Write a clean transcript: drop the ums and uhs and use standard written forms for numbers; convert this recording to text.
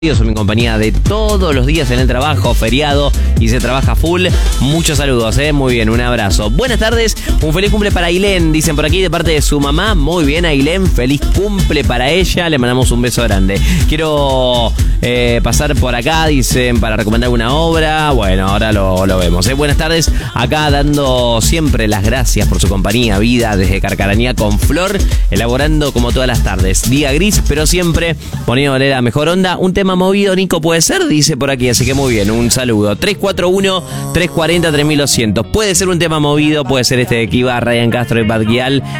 Son mi compañía de todos los días en el trabajo, feriado, y se trabaja full. Muchos saludos, muy bien, un abrazo. Buenas tardes, un feliz cumple para Ailén, dicen por aquí, de parte de su mamá. Muy bien, Ailén, feliz cumple para ella, le mandamos un beso grande. Quiero pasar por acá, dicen, para recomendar una obra. Bueno, ahora lo vemos. Buenas tardes, acá dando siempre las gracias por su compañía, vida, desde Carcaranía con Flor, elaborando como todas las tardes. Día gris, pero siempre poniéndole la mejor onda. Un tema movido, Nico, puede ser, dice por aquí, así que muy bien, un saludo. 341-340-3200. Puede ser un tema movido, puede ser este de Kiva, Ryan Castro y Bad Gyal.